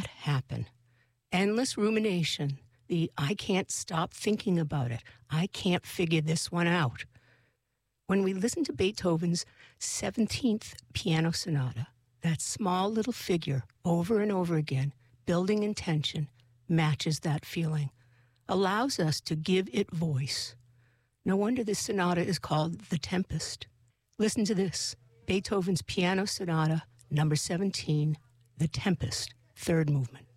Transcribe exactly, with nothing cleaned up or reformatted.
not happen. Endless rumination, the I can't stop thinking about it. I can't figure this one out. When we listen to Beethoven's seventeenth Piano Sonata, that small little figure over and over again, building in tension, matches that feeling, allows us to give it voice. No wonder this sonata is called The Tempest. Listen to this, Beethoven's Piano Sonata, number seventeen, The Tempest, third movement.